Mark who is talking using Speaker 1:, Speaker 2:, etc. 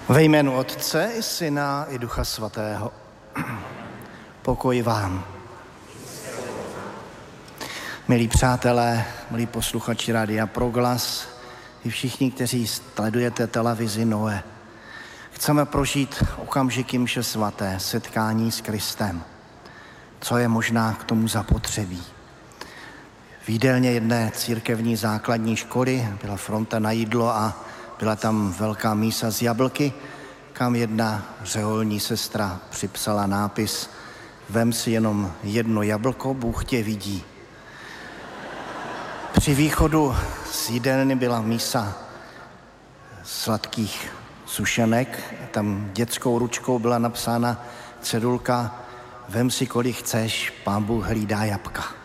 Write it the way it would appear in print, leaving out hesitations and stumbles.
Speaker 1: Ve jménu Otce i Syna i Ducha Svatého. Pokoj vám. Milí přátelé, milí posluchači Rádia Proglas, i všichni, kteří sledujete televizi Noe. Chceme prožít okamžiky mše svaté, setkání s Kristem. Co je možná k tomu zapotřebí? V jídelně jedné církevní základní školy byla fronta na jídlo a byla tam velká mísa z jablky, kam jedna řeholní sestra připsala nápis: Vem si jenom jedno jablko, Bůh tě vidí. Při východu z jídelny byla mísa sladkých sušenek, tam dětskou ručkou byla napsána cedulka: Vem si kolik chceš, Pán Bůh hlídá jabka.